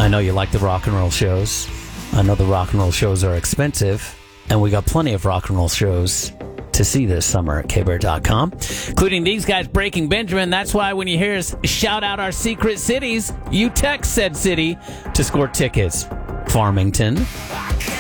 I know you like the rock and roll shows. I know the rock and roll shows are expensive, and we got plenty of rock and roll shows to see this summer at kbear.com, including these guys, Breaking Benjamin. That's why when you hear us shout out our secret cities, you text said city to score tickets. Farmington,